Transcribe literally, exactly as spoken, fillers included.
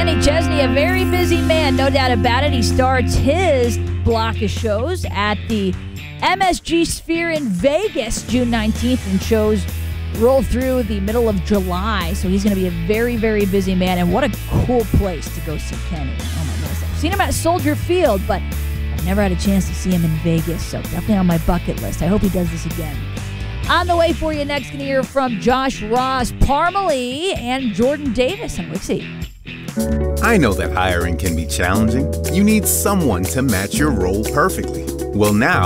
Kenny Chesney, a very busy man, no doubt about it. He starts his block of shows at the M S G Sphere in Vegas, June nineteenth, and shows roll through the middle of July. So he's going to be a very, very busy man. And what a cool place to go see Kenny. Oh, my goodness. I've seen him at Soldier Field, but I've never had a chance to see him in Vegas. So definitely on my bucket list. I hope he does this again. On the way for you next, going to hear from Josh Ross, Parmalee, and Jordan Davis on Wixie. I know that hiring can be challenging. You need someone to match your role perfectly. Well, now